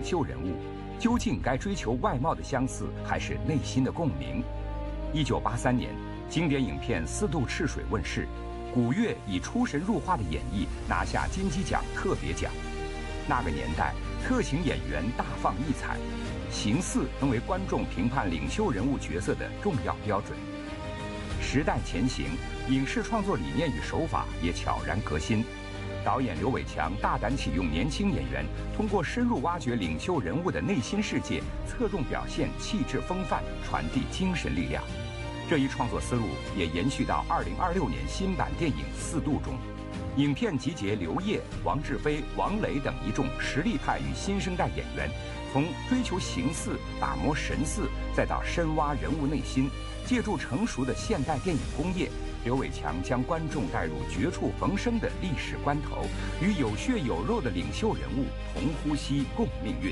袖人物，究竟该追求外貌的相似，还是内心的共鸣？1983年，经典影片《四渡赤水》问世，古月以出神入化的演绎拿下金鸡奖特别奖。那个年代，特型演员大放异彩，形似成为观众评判领袖人物角色的重要标准。时代前行，影视创作理念与手法也悄然革新。导演刘伟强大胆启用年轻演员，通过深入挖掘领袖人物的内心世界，侧重表现气质风范，传递精神力量。这一创作思路也延续到2026年新版电影《四渡》中。影片集结刘烨、王志飞、王磊等一众实力派与新生代演员，从追求形似、打磨神似，再到深挖人物内心，借助成熟的现代电影工业，刘伟强将观众带入绝处逢生的历史关头，与有血有肉的领袖人物同呼吸共命运。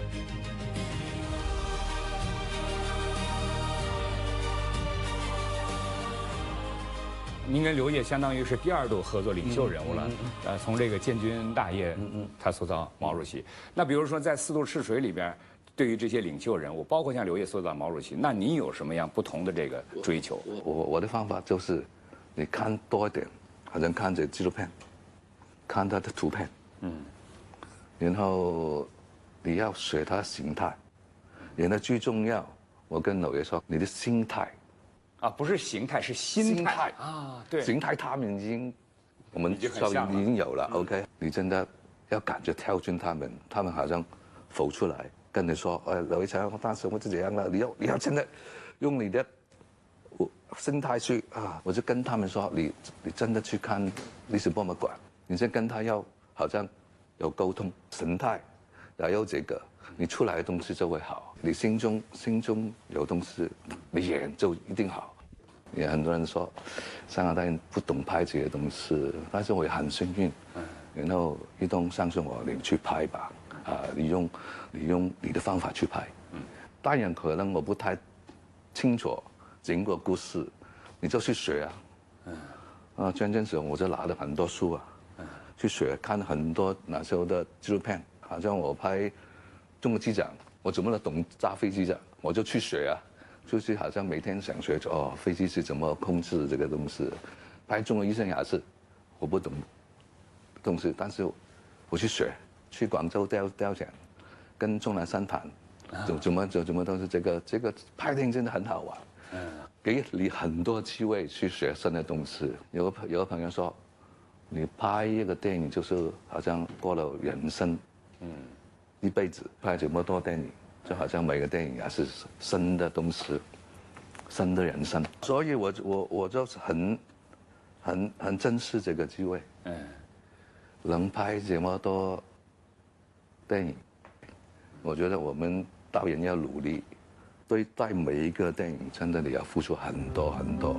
您跟刘烨相当于是第二度合作领袖人物了，从这个建军大业，他塑造毛主席。那比如说在《四渡赤水》里边，对于这些领袖人物，包括像刘烨塑造毛主席，那您有什么样不同的这个追求？ 我的方法就是，你看多一点，好像看这纪录片，看他的图片，然后你要学他的形态，然后最重要，我跟刘烨说，你的心态。 啊，不是形态，是心态啊！对， 形态他们我们已经有了。OK， 你真的要感觉跳进他们好像浮出来，跟你说，刘伟强，当时我就这样了，你要真的用你的心态去啊！我就跟他们说，你真的去看历史博物馆，你先跟他要好像有沟通，神态，然后有这个。你出来的东西就会好，你心中有东西，你演就一定好。也很多人说，香港导演不懂拍这些东西，但是我也很幸运。然后一东相信我，你去拍吧，你用你的方法去拍。当然可能我不太清楚整个故事，你就去学啊。真正时候我就拿了很多书啊，去学，看很多那时候的纪录片，好像我拍。中国机长，我怎么能懂炸飞机的？我就去学啊，就是好像每天想学飞机是怎么控制这个东西。拍中国医生也是，我不懂东西，但是我去学，去广州雕像，跟钟南山谈，怎么都是这个拍电影真的很好玩，给你很多机会去学新的东西。有个朋友说，你拍一个电影就是好像过了人生，一辈子拍这么多电影，就好像每个电影也是新的东西，新的人生。所以我就是很珍视这个机会，能拍这么多电影，我觉得我们导演要努力，对待每一个电影，真的你要付出很多很多。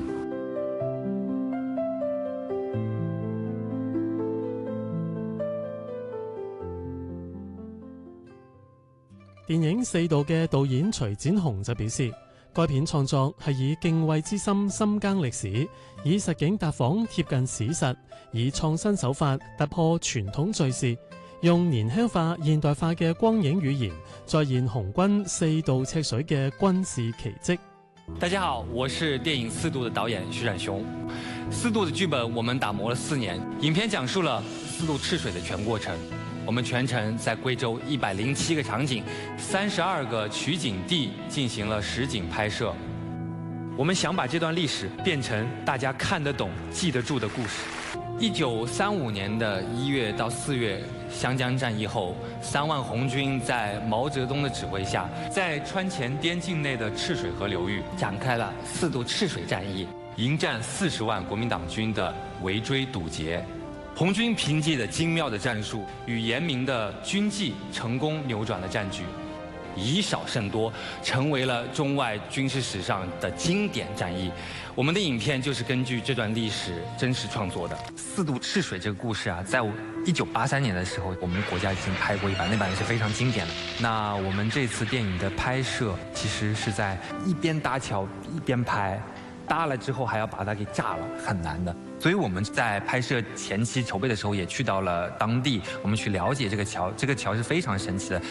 電影《四渡》嘅導演徐展雄就表示，該片創作係以敬畏之心深耕歷史，以實景搭訪貼近史實，以創新手法突破傳統敘事，用年輕化現代化嘅光影語言，再現紅軍四渡赤水嘅軍事奇蹟。 大家好，我是電影《四渡》的導演徐展雄。《四渡》的劇本我們打磨了4年，影片講述了四渡赤水的全過程。我們全程在貴州107個場景、32個取景地進行了實景拍攝。我們想把這段歷史變成大家看得懂、記得住的故事。1935年的1月到4月，湘江戰役後，3萬紅軍在毛澤東的指揮下，在川黔邊境內的赤水河流域展開了四渡赤水戰役，迎戰40萬國民黨軍的圍追堵截。紅軍憑借着精妙的戰術與嚴明的軍紀，成功扭轉了戰局，以少勝多，成為了中外軍事史上的經典戰役。我們的影片就是根據這段歷史真實創作的。四渡赤水這個故事啊，在1983年的時候，我們國家已經拍過一版，那版也是非常經典的。那我們這次電影的拍攝，其實是在一邊搭橋一邊拍，搭了之後還要把它給炸了，很難的。所以我們在拍攝前期籌備的時候，也去到了當地，我們去了解這個橋。這個橋是非常神奇的，